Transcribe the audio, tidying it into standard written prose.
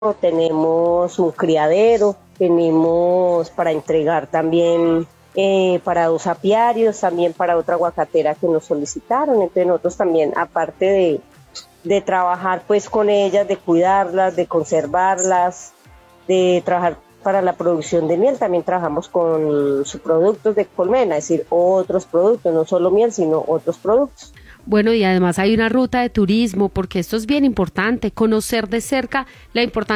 tenemos un criadero, tenemos para entregar también para 2 apiarios, también para otra aguacatera que nos solicitaron. Entonces nosotros también, aparte de trabajar pues con ellas, de cuidarlas, de conservarlas, de trabajar para la producción de miel, también trabajamos con subproductos de colmena, es decir, otros productos, no solo miel, sino otros productos. Bueno, y además hay una ruta de turismo, porque esto es bien importante, conocer de cerca la importancia